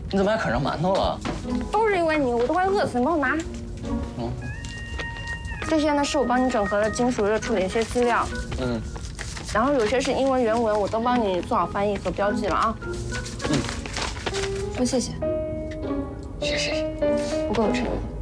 你怎么还啃上馒头了？ 都是因为你，我都快饿死了，你帮我拿。 嗯。 这些呢是我帮你整合了金属热处理一些资料。 嗯。 然后有些是英文原文，我都帮你做好翻译和标记了啊。 嗯。 说谢谢。 谢谢。 不够有诚意。